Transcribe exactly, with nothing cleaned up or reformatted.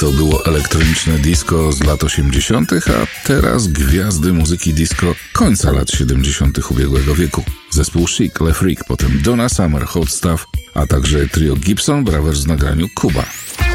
To było elektroniczne disco z lat osiemdziesiątych, a teraz gwiazdy muzyki disco końca lat siedemdziesiątych ubiegłego wieku. Zespół Chic, Le Freak, potem Donna Summer, Hot Stuff, a także trio Gibson Brothers w nagraniu Cuba.